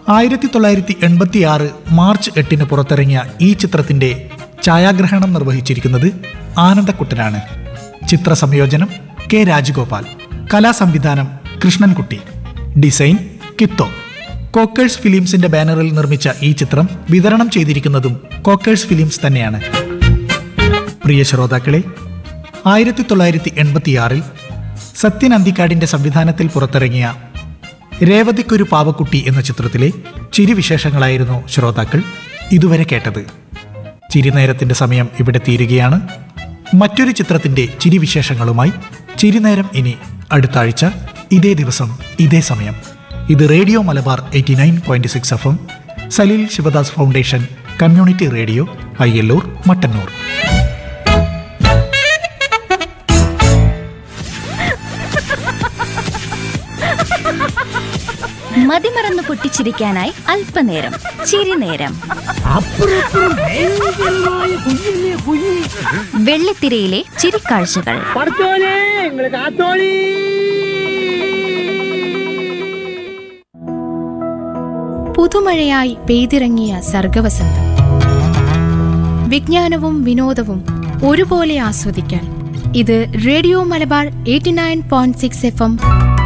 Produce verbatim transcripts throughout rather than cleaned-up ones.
ആയിരത്തി തൊള്ളായിരത്തി എൺപത്തി ആറ് മാർച്ച് എട്ടിന് പുറത്തിറങ്ങിയ ഈ ചിത്രത്തിന്റെ ഛായാഗ്രഹണം നിർവഹിച്ചിരിക്കുന്നത് ആനന്ദക്കുട്ടനാണ്. ചിത്ര സംയോജനം കെ രാജഗോപാൽ, കലാസംവിധാനം കൃഷ്ണൻകുട്ടി, ഡിസൈൻ കിത്തോ. കോക്കേഴ്സ് ഫിലിംസിന്റെ ബാനറിൽ നിർമ്മിച്ച ഈ ചിത്രം വിതരണം ചെയ്തിരിക്കുന്നതും കോക്കേഴ്സ് ഫിലിംസ് തന്നെയാണ്. പ്രിയ ശ്രോതാക്കളെ, ആയിരത്തി തൊള്ളായിരത്തി എൺപത്തിയാറിൽ സത്യൻ അന്തിക്കാടിന്റെ സംവിധാനത്തിൽ പുറത്തിറങ്ങിയ രേവതിക്കൊരു പാവക്കുട്ടി എന്ന ചിത്രത്തിലെ ചിരിവിശേഷങ്ങളായിരുന്നു ശ്രോതാക്കൾ ഇതുവരെ കേട്ടത്. ചിരിനേരത്തിന്റെ സമയം ഇവിടെ തീരുകയാണ്. മറ്റൊരു ചിത്രത്തിന്റെ ചിരിവിശേഷങ്ങളുമായി ചിരിനേരം ഇനി അടുത്ത ആഴ്ച ഇതേ ദിവസം ഇതേ സമയം. ഇത് radio Malabar eighty nine point six F M, Saleel Sivadas foundation community radio, Ayyallur, Mattannur. മതിമറന്ന് പൊട്ടിച്ചിരിക്കാനായി അല്പനേരം ചിരിനേരം. വെള്ളിത്തിരയിലെ ചിരിക്കാഴ്ചകൾ. പുതുമഴയായി പെയ്തിറങ്ങിയ സർഗവസന്തം. വിജ്ഞാനവും വിനോദവും ഒരുപോലെ ആസ്വദിക്കാൻ ഇത് radio Malabar eighty nine point six F M.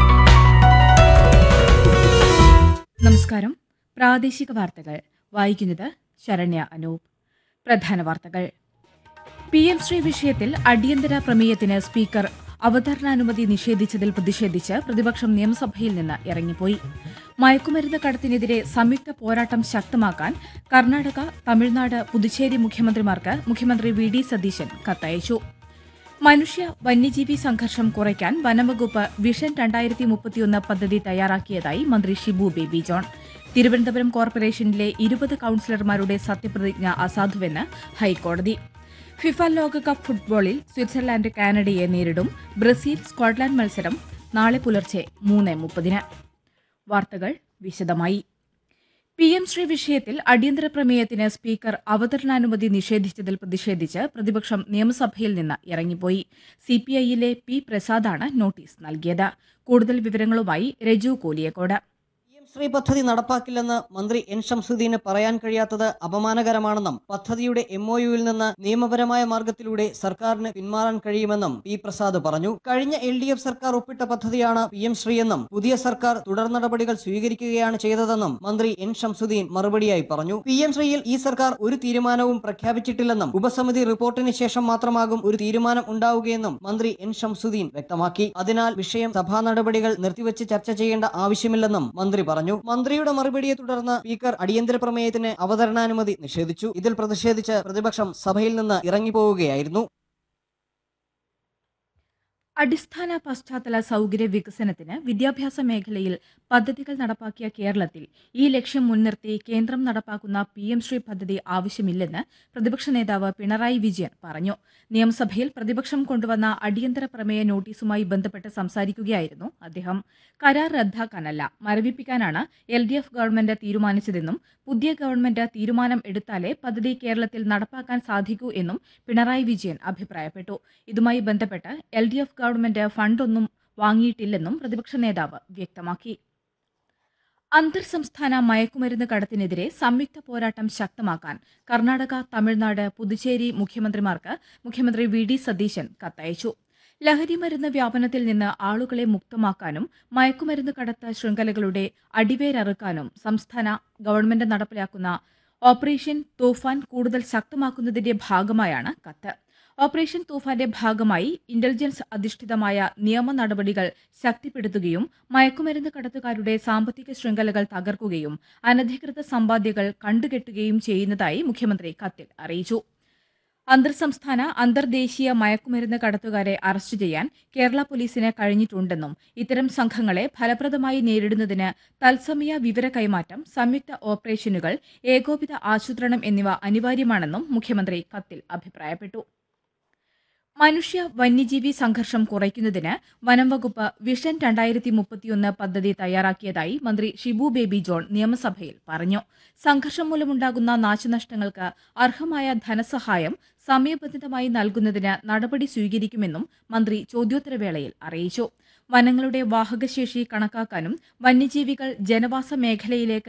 നമസ്കാരം. പ്രാദേശിക വാർത്തകൾ വായിക്കുന്നത് ശരണ്യ അനൂപ്. പ്രധാന വാർത്തകൾ. പി എം ശ്രീ വിഷയത്തിൽ അടിയന്തര പ്രമേയത്തിന് സ്പീക്കർ അവതരണാനുമതി നിഷേധിച്ചതിൽ പ്രതിഷേധിച്ച് പ്രതിപക്ഷം നിയമസഭയിൽ നിന്ന് ഇറങ്ങിപ്പോയി. മയക്കുമരുന്ന് കടത്തിനെതിരെ സംയുക്ത പോരാട്ടം ശക്തമാക്കാൻ കർണാടക, തമിഴ്നാട്, പുതുച്ചേരി മുഖ്യമന്ത്രിമാർക്ക് മുഖ്യമന്ത്രി വി ഡി സതീശൻ കത്തയച്ചു. മനുഷ്യ വന്യജീവി സംഘർഷം കുറയ്ക്കാൻ വനംവകുപ്പ് വിഷൻ രണ്ടായിരത്തി മുപ്പത്തിയൊന്ന് പദ്ധതി തയ്യാറാക്കിയതായി മന്ത്രി ഷിബു ബേബി ജോൺ. തിരുവനന്തപുരം കോർപ്പറേഷനിലെ ഇരുപത് കൌൺസിലർമാരുടെ സത്യപ്രതിജ്ഞ അസാധുവെന്ന് ഹൈക്കോടതി. ഫിഫ ലോകകപ്പ് ഫുട്ബോളിൽ സ്വിറ്റ്സർലാൻഡ് കാനഡയെ നേരിടും. ബ്രസീൽ സ്കോട്ട്ലാൻഡ് മത്സരം നാളെ പുലർച്ചെ മൂന്ന് മുപ്പതിന്. വാർത്തകൾ വിശദമായി. പി എം ശ്രീ വിഷയത്തിൽ അടിയന്തര പ്രമേയത്തിന് സ്പീക്കർ അവതരണാനുമതി നിഷേധിച്ചതിൽ പ്രതിഷേധിച്ച് പ്രതിപക്ഷം നിയമസഭയിൽ നിന്ന് ഇറങ്ങിപ്പോയി. സിപിഐയിലെ പി പ്രസാദാണ് നോട്ടീസ് നൽകിയത്. കൂടുതൽ വിവരങ്ങളുമായി രജു കോലിയക്കോട്. ശ്രീ പദ്ധതി നടപ്പാക്കില്ലെന്ന് മന്ത്രി എൻ ഷംസുദ്ദീന് പറയാൻ കഴിയാത്തത് അപമാനകരമാണെന്നും പദ്ധതിയുടെ എം ഒ യുവിൽ നിന്ന് നിയമപരമായ മാർഗത്തിലൂടെ സർക്കാരിന് പിന്മാറാൻ കഴിയുമെന്നും പി പ്രസാദ് പറഞ്ഞു. കഴിഞ്ഞ എൽ ഡി എഫ് സർക്കാർ ഒപ്പിട്ട പദ്ധതിയാണ് പി എം ശ്രീ എന്നും പുതിയ സർക്കാർ തുടർ നടപടികൾ സ്വീകരിക്കുകയാണ് ചെയ്തതെന്നും മന്ത്രി എൻ ഷംസുദ്ദീൻ മറുപടിയായി പറഞ്ഞു. പി എം ശ്രീയിൽ ഈ സർക്കാർ ഒരു തീരുമാനവും പ്രഖ്യാപിച്ചിട്ടില്ലെന്നും ഉപസമിതി റിപ്പോർട്ടിന് ശേഷം മാത്രമാകും ഒരു തീരുമാനം ഉണ്ടാവുകയെന്നും മന്ത്രി എൻ ഷംസുദ്ദീൻ വ്യക്തമാക്കി. അതിനാൽ വിഷയം സഭാ നടപടികൾ നിർത്തിവെച്ച് ചർച്ച ചെയ്യേണ്ട ആവശ്യമില്ലെന്നും മന്ത്രി പറഞ്ഞു. മന്ത്രിയുടെ മറുപടിയെ തുടർന്ന് സ്പീക്കർ അടിയന്തര പ്രമേയത്തിന് അവതരണാനുമതി നിഷേധിച്ചു. ഇതിൽ പ്രതിഷേധിച്ച് പ്രതിപക്ഷം സഭയിൽ നിന്ന് ഇറങ്ങിപ്പോവുകയായിരുന്നു. അടിസ്ഥാന പശ്ചാത്തല സൌകര്യ വികസനത്തിന് വിദ്യാഭ്യാസ മേഖലയിൽ പദ്ധതികൾ നടപ്പാക്കിയ കേരളത്തിൽ ഈ ലക്ഷ്യം മുൻനിർത്തി കേന്ദ്രം നടപ്പാക്കുന്ന പി എം ശ്രീ പദ്ധതി ആവശ്യമില്ലെന്ന് പ്രതിപക്ഷ നേതാവ് പിണറായി വിജയൻ പറഞ്ഞു. നിയമസഭയിൽ പ്രതിപക്ഷം കൊണ്ടുവന്ന അടിയന്തര പ്രമേയ നോട്ടീസുമായി ബന്ധപ്പെട്ട് സംസാരിക്കുകയായിരുന്നു അദ്ദേഹം. കരാർ റദ്ദാക്കാനല്ല, മരവിപ്പിക്കാനാണ് എൽ ഡി എഫ് ഗവൺമെന്റ് തീരുമാനിച്ചതെന്നും പുതിയ ഗവൺമെന്റ് തീരുമാനം എടുത്താലേ പദ്ധതി കേരളത്തിൽ നടപ്പാക്കാൻ സാധിക്കൂ എന്നും പിണറായി വിജയൻ അഭിപ്രായപ്പെട്ടു. ഇതുമായി ബന്ധപ്പെട്ട് എൽ ഡി എഫ് ഗവൺമെന്റ് ഫണ്ടൊന്നും വാങ്ങിയിട്ടില്ലെന്നും പ്രതിപക്ഷ നേതാവ് വ്യക്തമാക്കി. അന്തർ സംസ്ഥാന മയക്കുമരുന്ന് കടത്തിനെതിരെ സംയുക്ത പോരാട്ടം ശക്തമാക്കാൻ കർണാടക, തമിഴ്നാട്, പുതുച്ചേരി മുഖ്യമന്ത്രിമാർക്ക് മുഖ്യമന്ത്രി വി ഡി സതീശൻ കത്തയച്ചു. ലഹരിമരുന്ന് വ്യാപനത്തിൽ നിന്ന് ആളുകളെ മുക്തമാക്കാനും മയക്കുമരുന്ന് കടത്ത് ശൃംഖലകളുടെ അടിവേരറുക്കാനും സംസ്ഥാന ഗവൺമെന്റ് നടപ്പിലാക്കുന്ന ഓപ്പറേഷൻ തൂഫാൻ കൂടുതൽ ശക്തമാക്കുന്നതിന്റെ ഭാഗമായാണ് കത്ത്. ഓപ്പറേഷൻ തൂഫാന്റെ ഭാഗമായി ഇന്റലിജൻസ് അധിഷ്ഠിതമായ നിയമ നടപടികൾ ശക്തിപ്പെടുത്തുകയും മയക്കുമരുന്ന് കടത്തുകാരുടെ സാമ്പത്തിക ശൃംഖലകൾ തകർക്കുകയും അനധികൃത സമ്പാദ്യങ്ങൾ കണ്ടുകെട്ടുകയും ചെയ്യുന്നതായി മുഖ്യമന്ത്രി കത്തിൽ അറിയിച്ചു. അന്തർ സംസ്ഥാന അന്തർദേശീയ മയക്കുമരുന്ന് കടത്തുകാരെ അറസ്റ്റ് ചെയ്യാൻ കേരള പോലീസിന് കഴിഞ്ഞിട്ടുണ്ടെന്നും ഇത്തരം സംഘങ്ങളെ ഫലപ്രദമായി നേരിടുന്നതിന് തത്സമയ വിവര കൈമാറ്റം, സംയുക്ത ഓപ്പറേഷനുകൾ, ഏകോപിത ആസൂത്രണം എന്നിവ അനിവാര്യമാണെന്നും മുഖ്യമന്ത്രി കത്തിൽ അഭിപ്രായപ്പെട്ടു. മനുഷ്യ വന്യജീവി സംഘർഷം കുറയ്ക്കുന്നതിന് വനംവകുപ്പ് വിഷൻ രണ്ടായിരത്തി മുപ്പത്തിയൊന്ന് പദ്ധതി തയ്യാറാക്കിയതായി മന്ത്രി ഷിബു ബേബി ജോൺ നിയമസഭയിൽ പറഞ്ഞു. സംഘർഷം മൂലമുണ്ടാകുന്ന നാശനഷ്ടങ്ങൾക്ക് അർഹമായ ധനസഹായം സമയബന്ധിതമായി നൽകുന്നതിന് നടപടി സ്വീകരിക്കുമെന്നും മന്ത്രി ചോദ്യോത്തരവേളയിൽ അറിയിച്ചു. വനങ്ങളുടെ വാഹകശേഷി കണക്കാക്കാനും വന്യജീവികൾ ജനവാസ മേഖലയിലേക്ക്